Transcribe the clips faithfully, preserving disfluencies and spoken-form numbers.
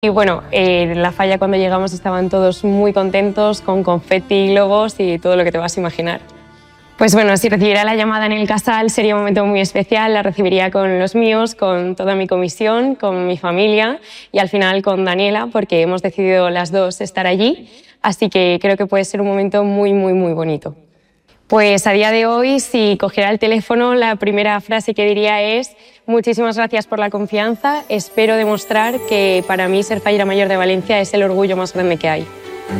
Y bueno, eh, en la falla cuando llegamos estaban todos muy contentos con confeti, globos y todo lo que te vas a imaginar. Pues bueno, si recibiera la llamada en el Casal sería un momento muy especial, la recibiría con los míos, con toda mi comisión, con mi familia y al final con Daniela, porque hemos decidido las dos estar allí, así que creo que puede ser un momento muy, muy, muy bonito. Pues a día de hoy, si cogiera el teléfono, la primera frase que diría es: muchísimas gracias por la confianza, espero demostrar que para mí ser fallera mayor de Valencia es el orgullo más grande que hay.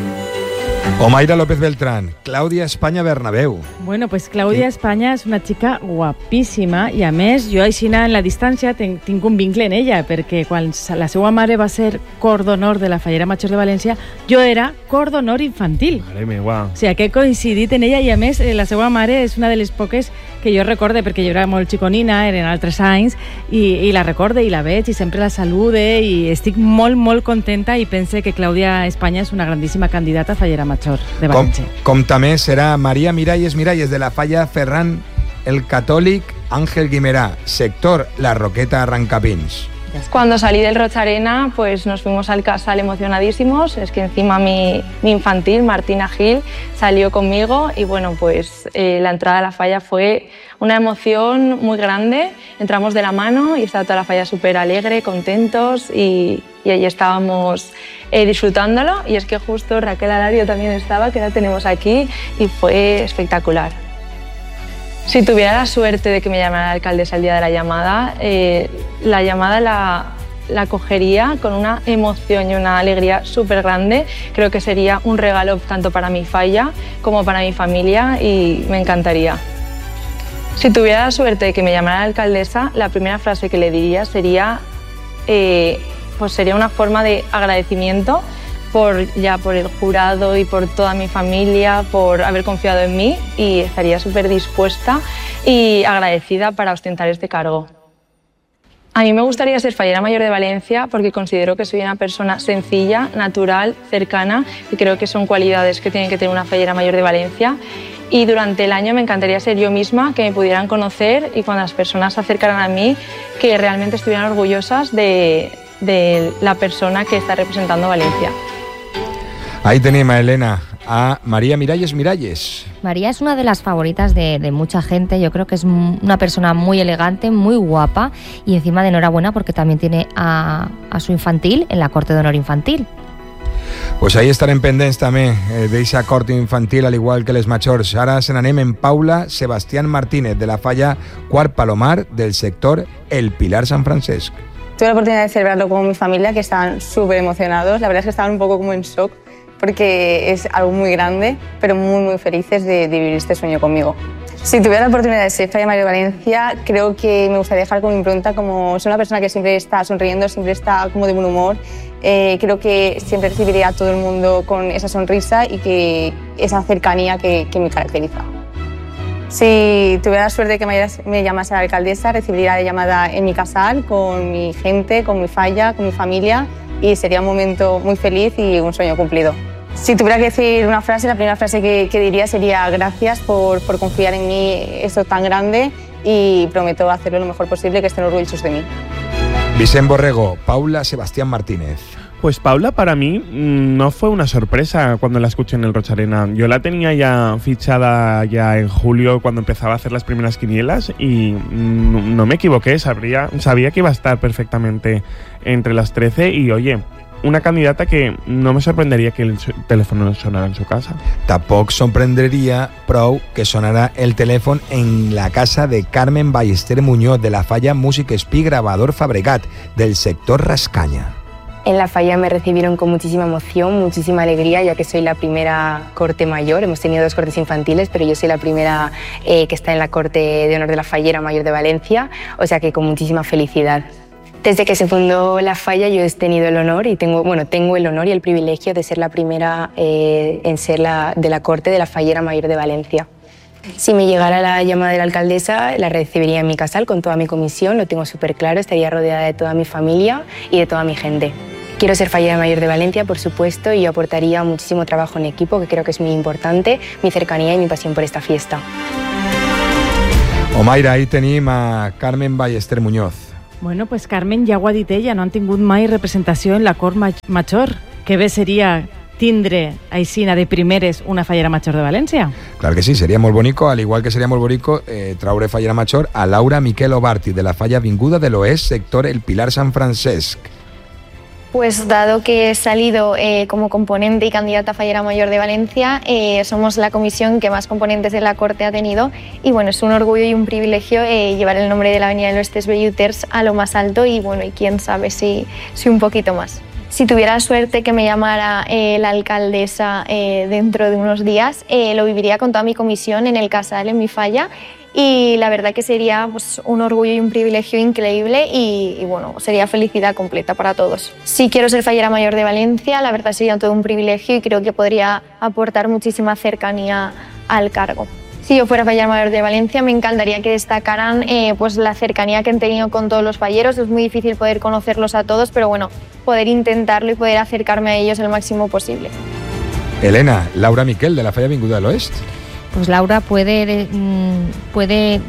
Omaira López Beltrán, Clàudia Espanya Bernabéu. Bueno, pues Clàudia Espanya és una xica guapíssima i, a més, jo aixina en la distància tinc, tinc un vincle en ella, perquè quan la seva mare va ser cor d'honor de la Fallera Major de València, jo era cor d'honor infantil. Mare meva. O sigui, que he coincidit en ella i, a més, la seva mare és una de les poques que jo recorde, perquè jo era molt xiconina, eren altres anys, i, i la recorde i la veig i sempre la salude i estic molt, molt contenta i pense que Clàudia Espanya és una grandíssima candidata a Fallera Major de València. Com, com també serà Maria Miralles Miralles de la Falla Ferran el Catòlic Ángel Guimerà, sector La Roqueta Arrancapins. Cuando salí del Rocha Arena, pues nos fuimos al Casal emocionadísimos. Es que encima mi, mi infantil, Martina Gil, salió conmigo y bueno, pues eh, la entrada a la falla fue una emoción muy grande. Entramos de la mano y estaba toda la falla súper alegre, contentos y, y allí estábamos eh, disfrutándolo. Y es que justo Raquel Alario también estaba, que la tenemos aquí, y fue espectacular. Si tuviera la suerte de que me llamara la alcaldesa el día de la llamada, eh, la llamada la, la cogería con una emoción y una alegría súper grande. Creo que sería un regalo tanto para mi falla como para mi familia y me encantaría. Si tuviera la suerte de que me llamara la alcaldesa, la primera frase que le diría sería, eh, pues sería una forma de agradecimiento por, ya por el jurado y por toda mi familia, por haber confiado en mí, y estaría súper dispuesta y agradecida para ostentar este cargo. A mí me gustaría ser fallera mayor de Valencia porque considero que soy una persona sencilla, natural, cercana, y creo que son cualidades que tienen que tener una fallera mayor de Valencia. Y durante el año me encantaría ser yo misma, que me pudieran conocer y cuando las personas se acercaran a mí, que realmente estuvieran orgullosas de, de la persona que está representando a Valencia. Ahí tenemos a Elena, a María Miralles Miralles. María es una de las favoritas de, de mucha gente. Yo creo que es una persona muy elegante, muy guapa y encima de enhorabuena porque también tiene a, a su infantil en la Corte de Honor Infantil. Pues ahí estarem pendents també eh, d'eixa cort infantil, al igual que les majors. Ara se n'anem en Paula Sebastián Martínez, de la Falla Quart Palomar, del sector El Pilar San Francesc. Tuve la oportunidad de celebrarlo con mi familia, que estaban súper emocionados. La verdad es que estaban un poco como en shock, porque es algo muy grande, pero muy, muy felices de, de vivir este sueño conmigo. Si tuviera la oportunidad de ser fallera mayor de Valencia, creo que me gustaría dejar con mi impronta como soy una persona que siempre está sonriendo, siempre está como de buen humor. Eh, creo que siempre recibiría a todo el mundo con esa sonrisa y que esa cercanía que, que me caracteriza. Si tuviera la suerte de que me, me llamase la alcaldesa, recibiría la llamada en mi casal, con mi gente, con mi falla, con mi familia, y sería un momento muy feliz y un sueño cumplido. Si tuviera que decir una frase, la primera frase que, que diría sería gracias por, por confiar en mí esto tan grande y prometo hacerlo lo mejor posible, que estén orgullosos de mí. Vicent Borrego, Paula Sebastián Martínez. Pues Paula para mí no fue una sorpresa cuando la escuché en el Rocha Arena. Yo la tenía ya fichada ya en julio cuando empezaba a hacer las primeras quinielas y no me equivoqué, sabría, sabía que iba a estar perfectamente entre las trece y oye, una candidata que no me sorprendería que el teléfono sonara en su casa. Tampoc sorprendria prou que sonara el teléfono en la casa de Carmen Ballester Muñoz, de la Falla Music Espí Grabador Fabregat, del sector Rascaña. En la falla me recibieron con muchísima emoción, muchísima alegría, ya que soy la primera corte mayor. Hemos tenido dos cortes infantiles, pero yo soy la primera eh, que está en la corte de honor de la Fallera Mayor de Valencia, o sea que con muchísima felicidad. Desde que se fundó la falla yo he tenido el honor y tengo, bueno, tengo el honor y el privilegio de ser la primera eh, en ser la, de la corte de la Fallera Mayor de Valencia. Si me llegara la llamada de la alcaldesa, la recibiría en mi casal con toda mi comisión, lo tengo súper claro, estaría rodeada de toda mi familia y de toda mi gente. Quiero ser fallera mayor de Valencia, por supuesto, y yo aportaría muchísimo trabajo en equipo, que creo que es muy importante, mi cercanía y mi pasión por esta fiesta. Omaira, ahí tenim a Carmen Ballester Muñoz. Bueno, pues Carmen, ja ho ha dit ella, no han tingut mai representació en la Cort Major. Que bé seria tindre aixina de primeres una Fallera Major de València. Claro que sí, sería molt bonico, al igual que sería molt bonico eh, traure Fallera Major a Laura Miquel Obarti, de la Falla Avinguda de l'Oest, sector El Pilar San Francesc. Pues dado que he salido eh, como componente y candidata a Fallera Mayor de Valencia, eh, somos la comisión que más componentes de la Corte ha tenido y bueno, es un orgullo y un privilegio eh, llevar el nombre de la Avenida de los Tres Belluters a lo más alto y bueno, y quién sabe si, si un poquito más. Si tuviera suerte que me llamara eh, la alcaldesa eh, dentro de unos días, eh, lo viviría con toda mi comisión en el Casal, en mi falla, y la verdad que sería pues, un orgullo y un privilegio increíble y, y bueno, sería felicidad completa para todos. Si quiero ser Fallera Mayor de Valencia, la verdad sería todo un privilegio y creo que podría aportar muchísima cercanía al cargo. Si yo fuera Fallera Mayor de Valencia, me encantaría que destacaran eh, pues la cercanía que han tenido con todos los falleros. Es muy difícil poder conocerlos a todos, pero bueno, poder intentarlo y poder acercarme a ellos el máximo posible. Elena, Laura Miquel, de la Falla Avinguda de l'Oest. Pues Laura puede, puede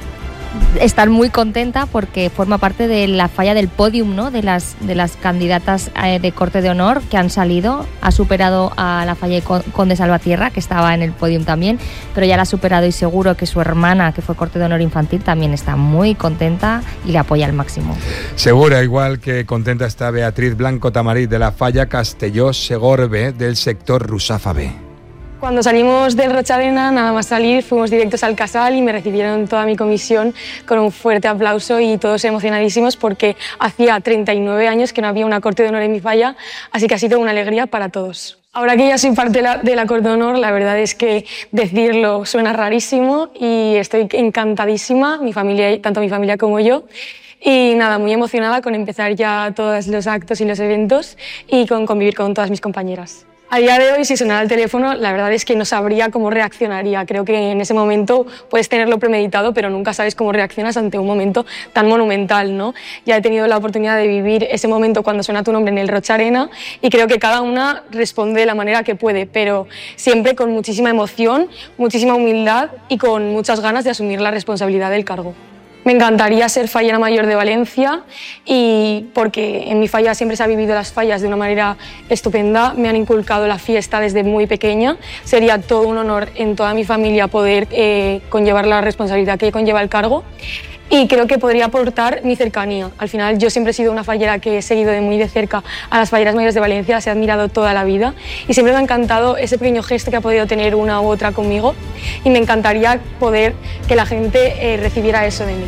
estar muy contenta porque forma parte de la falla del podium, ¿no? de, las, de las candidatas de Corte de Honor que han salido. Ha superado a la falla de Conde Salvatierra, que estaba en el podium también, pero ya la ha superado y seguro que su hermana, que fue Corte de Honor infantil, también está muy contenta y le apoya al máximo. Segura, igual que contenta está Beatriz Blanco Tamarit, de la falla Castelló-Segorbe, del sector Rusafa B. Cuando salimos del Rocharena, nada más salir, fuimos directos al Casal y me recibieron toda mi comisión con un fuerte aplauso y todos emocionadísimos porque hacía treinta y nueve años que no había una Corte de Honor en mi falla, así que ha sido una alegría para todos. Ahora que ya soy parte de la, de la Corte de Honor, la verdad es que decirlo suena rarísimo y estoy encantadísima, mi familia, tanto mi familia como yo. Y nada, muy emocionada con empezar ya todos los actos y los eventos y con convivir con todas mis compañeras. A día de hoy, si sonara el teléfono, la verdad es que no sabría cómo reaccionaría. Creo que en ese momento puedes tenerlo premeditado, pero nunca sabes cómo reaccionas ante un momento tan monumental, ¿no? Ya he tenido la oportunidad de vivir ese momento cuando suena tu nombre en el Rocharena y creo que cada una responde de la manera que puede, pero siempre con muchísima emoción, muchísima humildad y con muchas ganas de asumir la responsabilidad del cargo. Me encantaría ser Fallera Mayor de Valencia y porque en mi falla siempre se ha vivido las fallas de una manera estupenda, me han inculcado la fiesta desde muy pequeña, sería todo un honor en toda mi familia poder eh, conllevar la responsabilidad que conlleva el cargo y creo que podría aportar mi cercanía. Al final yo siempre he sido una fallera que he seguido de muy de cerca a las Falleras Mayores de Valencia, las he admirado toda la vida y siempre me ha encantado ese pequeño gesto que ha podido tener una u otra conmigo y me encantaría poder que la gente eh, recibiera eso de mí.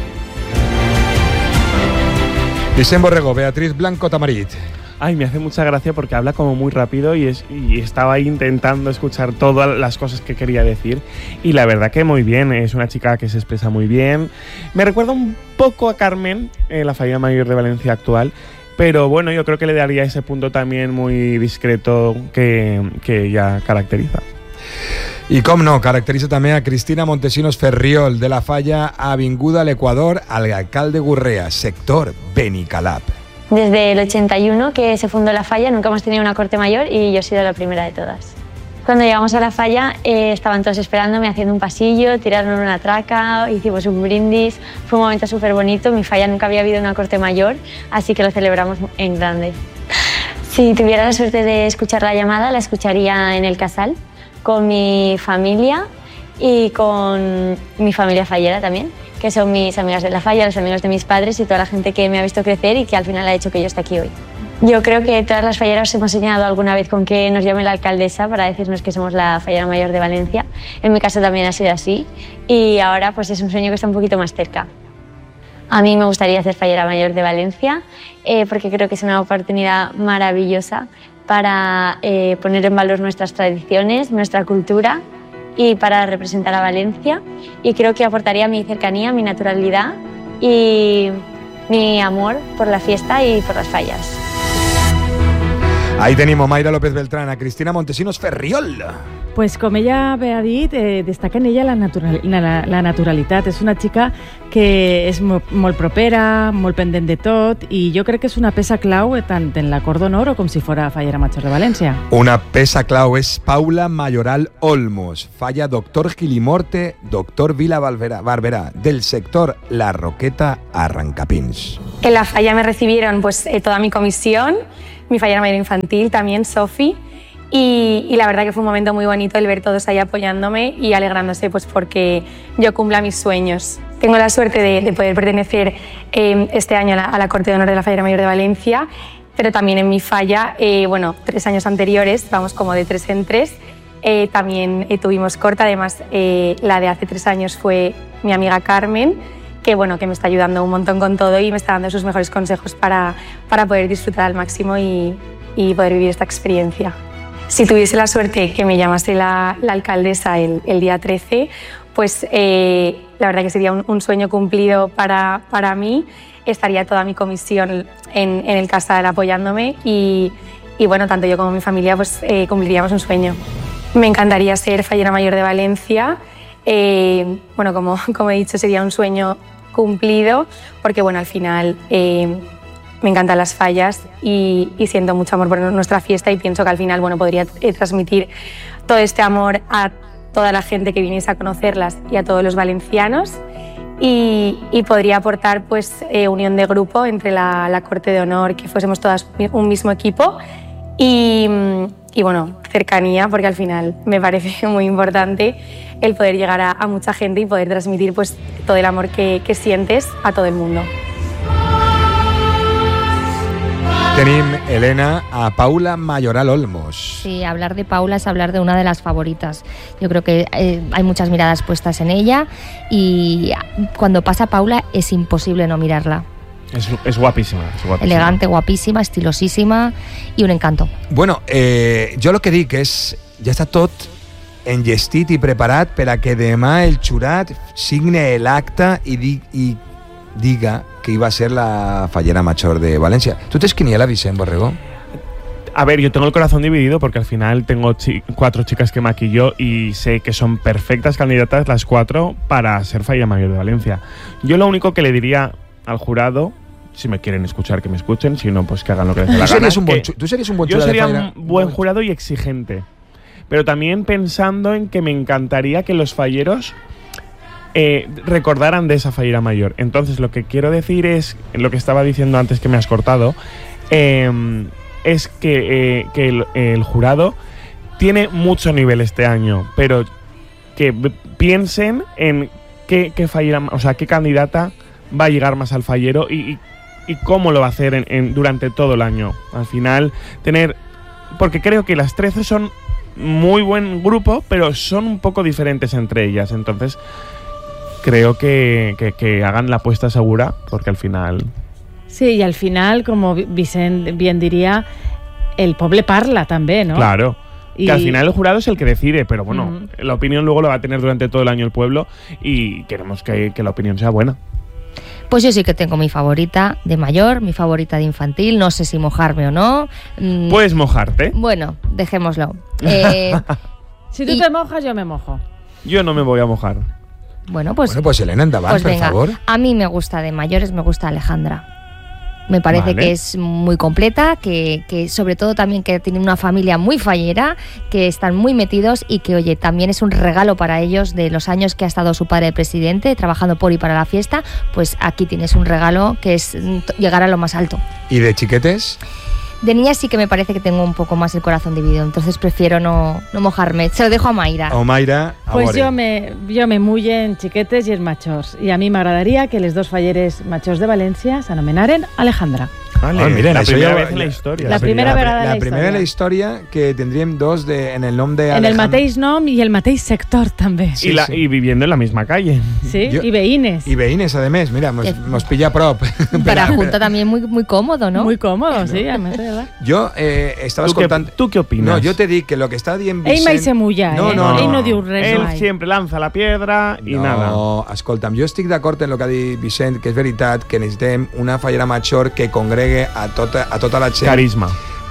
Vicent Borrego, Beatriz Blanco Tamarit. Ay, me hace mucha gracia porque habla como muy rápido y, es, y estaba ahí intentando escuchar todas las cosas que quería decir y la verdad que muy bien, es una chica que se expresa muy bien. Me recuerda un poco a Carmen, eh, la Fallera Mayor de Valencia actual, pero bueno, yo creo que le daría ese punto también muy discreto que, que ella caracteriza. Y com no, caracteriza también a Cristina Montesinos Ferriol, de la falla Avinguda al Ecuador, al alcalde Gurrea, sector Benicalap. Desde el ochenta y uno que se fundó la falla nunca hemos tenido una corte mayor y yo he sido la primera de todas. Cuando llegamos a la falla eh, estaban todos esperándome haciendo un pasillo, tiraron una traca, hicimos un brindis, fue un momento súper bonito, en mi falla nunca había habido una corte mayor, así que lo celebramos en grande. Si tuviera la suerte de escuchar la llamada, la escucharía en el Casal, con mi familia y con mi familia fallera también, que son mis amigas de la falla, los amigos de mis padres y toda la gente que me ha visto crecer y que al final ha hecho que yo esté aquí hoy. Yo creo que todas las falleras hemos soñado alguna vez con que nos llame la alcaldesa para decirnos que somos la Fallera Mayor de Valencia. En mi caso también ha sido así y ahora pues es un sueño que está un poquito más cerca. A mí me gustaría ser Fallera Mayor de Valencia eh, porque creo que es una oportunidad maravillosa para eh, poner en valor nuestras tradiciones, nuestra cultura y para representar a Valencia. Y creo que aportaría mi cercanía, mi naturalidad y mi amor por la fiesta y por las fallas. Ahí tenim Mayra López Beltrán, a Cristina Montesinos Ferriol. Pues com ella bé ha dit, eh, destaca en ella la, natural, la, la naturalitat. És una xica que és molt, molt propera, molt pendent de tot, i jo crec que és una peça clau tant en la cort d'honor o com si fora Fallera Major de València. Una peça clau és Paula Mayoral Olmos, falla Doctor Gilimorte, Doctor Vila Barberá, del sector La Roqueta Arrancapins. En la falla me recibieron pues eh, toda mi comisión, mi fallera mayor infantil, también Sofi, y, y la verdad que fue un momento muy bonito el ver todos ahí apoyándome y alegrándose pues porque yo cumpla mis sueños. Tengo la suerte de, de poder pertenecer eh, este año a la, a la Corte de Honor de la Fallera Mayor de Valencia, pero también en mi falla, eh, bueno, tres años anteriores, vamos como de tres en tres, eh, también eh, tuvimos corte. Además eh, la de hace tres años fue mi amiga Carmen, que bueno, que me está ayudando un montón con todo y me está dando sus mejores consejos para, para poder disfrutar al máximo y, y poder vivir esta experiencia. Si tuviese la suerte que me llamase la, la alcaldesa el, el día trece, pues eh, la verdad que sería un, un sueño cumplido para, para mí. Estaría toda mi comisión en, en el casal apoyándome y, y bueno, tanto yo como mi familia pues eh, cumpliríamos un sueño. Me encantaría ser fallera mayor de Valencia. Eh, bueno, como, como he dicho, sería un sueño cumplido porque bueno, al final eh, me encantan las fallas y, y siento mucho amor por nuestra fiesta y pienso que al final bueno, podría eh, transmitir todo este amor a toda la gente que viniese a conocerlas y a todos los valencianos y, y podría aportar pues, eh, unión de grupo entre la, la Corte de Honor, que fuésemos todas un mismo equipo y, y bueno, cercanía, porque al final me parece muy importante el poder llegar a, a mucha gente y poder transmitir pues, todo el amor que, que sientes a todo el mundo. Tenim, Elena, a Paula Mayoral Olmos. Sí, hablar de Paula es hablar de una de las favoritas. Yo creo que eh, hay muchas miradas puestas en ella y cuando pasa Paula es imposible no mirarla. Es, es guapísima, es guapísima. Elegante, guapísima, estilosísima i un encanto. Bueno, eh, jo el que dic és, ja està tot enllestit i preparat per a que demà el jurat signe l'acte i, di, i diga que iba a ser la fallera mayor de Valencia. ¿Tú te esquiniela, Vicent Borrego? A ver, yo tengo el corazón dividido porque al final tengo chi- cuatro chicas que maquillo y sé que son perfectas candidatas las cuatro para ser fallera mayor de Valencia. Yo lo único que le diría al jurado, si me quieren escuchar, que me escuchen, si no, pues que hagan lo que les dé la ¿Tú serías gana. un buen, ¿Tú serías un buen Yo jurado de sería fallera? un buen jurado y exigente, pero también pensando en que me encantaría que los falleros Eh, recordaran de esa fallera mayor. Entonces lo que quiero decir es, lo que estaba diciendo antes que me has cortado, eh, es que, eh, que el, el jurado tiene mucho nivel este año, pero que b- piensen en qué, qué fallera, o sea, qué candidata va a llegar más al fallero y, y, y cómo lo va a hacer en, en, durante todo el año. Al final, tener... Porque creo que las trece son muy buen grupo, pero son un poco diferentes entre ellas. Entonces creo que, que, que hagan la apuesta segura, porque al final... Sí, y al final, como Vicent bien diría, el poble parla también, ¿no? Claro. Y... Que al final el jurado es el que decide, pero bueno, Uh-huh. la opinión luego lo va a tener durante todo el año el pueblo y queremos que, que la opinión sea buena. Pues yo sí que tengo mi favorita de mayor, mi favorita de infantil, no sé si mojarme o no. Mm, Puedes mojarte. Bueno, dejémoslo. Eh, si tú y- te mojas, yo me mojo. Yo no me voy a mojar. bueno, pues, Bueno, pues Elena, endavant, pues por venga. favor. A mí me gusta de mayores, me gusta Alejandra. Me parece Vale. que es muy completa, que, que sobre todo también que tiene una familia muy fallera, que están muy metidos y que, oye, también es un regalo para ellos de los años que ha estado su padre presidente trabajando por y para la fiesta. Pues aquí tienes un regalo que es mm, t- llegar a lo más alto. ¿Y de chiquetes? De niña sí que me parece que tengo un poco más el corazón dividido, entonces prefiero no, no mojarme. Se lo dejo a Mayra. O Mayra, a Pues veure. jo me, jo me mulle en xiquetes i en majors. I a mi m'agradaria que les dos falleres majors de València s'anomenaren Alejandra. Vale. Ah, miren, la això primera ja- vez en la ja- historia. La primera vegada de la La primera de la història. història que tindríem dos de, en el nom de En el Alejandra. mateix nom i el mateix sector, també. Sí, y, la, sí. y viviendo en la misma calle. Sí, Jo- i veïnes. I veïnes, a més, mira, mos, Que- mos pilla a prop. Para junta también muy, muy cómodo, ¿no? Muy cómodo, sí, a més, de verdad. Jo eh, estava ¿Tú qué, escoltant... ¿Tú qué opinas? No, jo te dic que lo que està dient Ell mai Vicent... se mulla, No, eh? no, Ell no. no diu res Él mai. siempre lanza la piedra y no, nada. escolta'm, jo estic d'acord en el que ha dit Vicent, que és veritat que necessitem una fallera major que congregue a tota, a tota la gent. Carisma.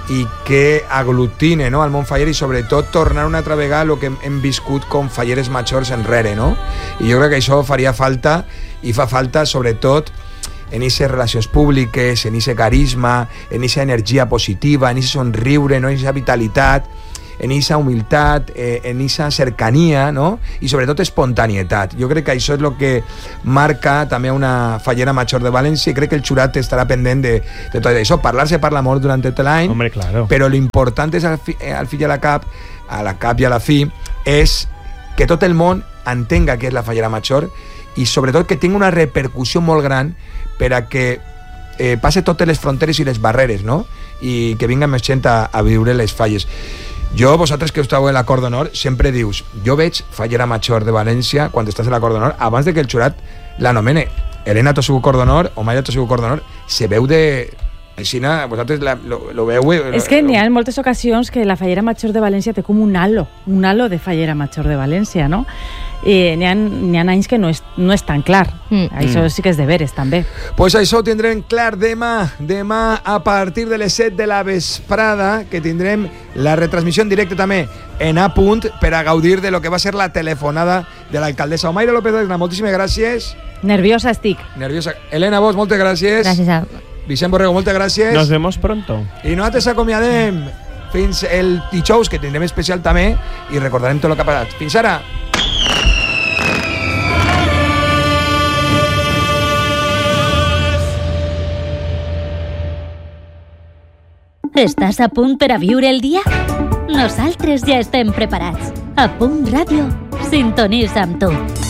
i que aglutine, no?, el món faller i sobretot tornar una altra vegada el que hem viscut com falleres majors enrere, no? I jo crec que això faria falta i fa falta sobretot en aquestes relacions públiques, en aquest carisma, en aquesta energia positiva, en aquest somriure, no?, en aquesta vitalitat, en aquesta humilitat, eh, en aquesta cercania, no?, i sobretot espontanietat. Jo crec que això és el que marca també una fallera major de València i crec que el jurat estarà pendent de, de tot això. Parlar se parla molt durant tot l'any, claro. Però l'important és al, fi, al fi i a la cap, a la cap i a la fi, és que tot el món entenga què és la fallera major i sobretot que tingui una repercussió molt gran per a que eh, passe totes les fronteres i les barreres, no?, i que vinga més gent a, a viure les falles. Jo, vosaltres que esteu en la Cort d'Honor, sempre dius, jo veig fallera major de València quan estàs en la Cort d'Honor, abans de que el jurat l'anomene. Helena, tu has sigut Cort d'Honor, o Maia, tu has sigut Cort d'Honor, se veu de... Aixina, vosaltres la, lo, lo veu... És que n'hi ha en moltes ocasions que la fallera major de València té com un halo, un halo de fallera major de València, no? I n'hi ha, n'hi ha anys que no és, no és tan clar. Mm. Això sí que és de veres, també. Pues això ho tindrem clar demà. Demà, a partir de les set de la vesprada, que tindrem la retransmissió en directe també en A Punt per a gaudir de lo que va ser la telefonada de l'alcaldessa Omaira López Agna. Moltíssimes gràcies. Nerviosa estic. Nerviosa. Elena, vos, moltes gràcies. Gràcies a... Vicent Borrego, moltes gràcies. Nos vemos pronto. I nosaltres acomiadem fins el dijous, que tindrem especial també, i recordarem tot el que ha passat. Fins ara. Estàs a punt per a viure el dia? Nosaltres ja estem preparats. A Punt Ràdio, sintonitza amb tu.